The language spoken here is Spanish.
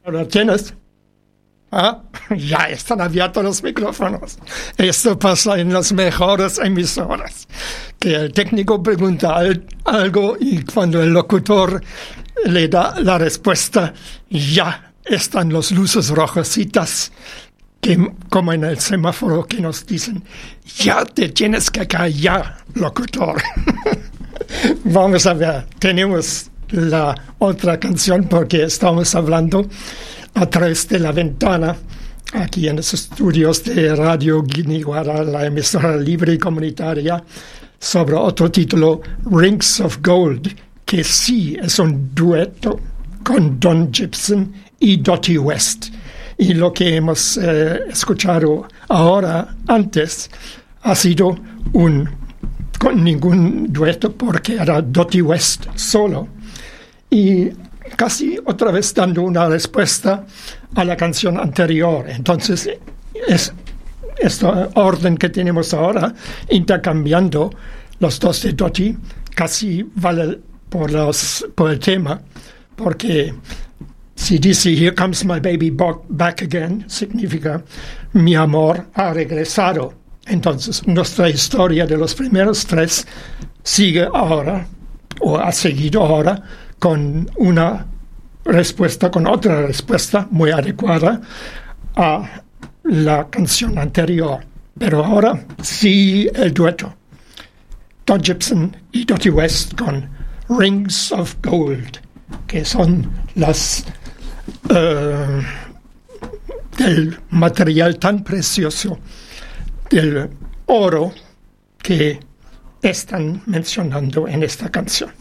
¿Lo tienes? Ah, ya están abiertos los micrófonos. Esto pasa en las mejores emisoras, que el técnico pregunta algo y cuando el locutor le da la respuesta, ya están las luces rojecitas, que, como en el semáforo que nos dicen, ya te tienes que callar, locutor. Vamos a ver, tenemos la otra canción porque estamos hablando a través de la ventana aquí en los estudios de Radio Guiniguara, la emisora libre y comunitaria, sobre otro título, Rings of Gold, que sí es un dueto con Don Gibson y Dottie West. Y lo que hemos escuchado ahora, antes, ha sido con ningún dueto porque era Dottie West solo. Y casi otra vez dando una respuesta a la canción anterior. Entonces, este orden que tenemos ahora, intercambiando los dos de Dottie, casi vale por el tema, porque si dice Here comes my baby back again, significa mi amor ha regresado. Entonces, nuestra historia de los primeros tres sigue ahora, o ha seguido ahora, con una respuesta, con otra respuesta muy adecuada a la canción anterior. Pero ahora sí el dueto. Don Gibson y Dottie West con Rings of Gold, que son las del material tan precioso del oro que están mencionando en esta canción.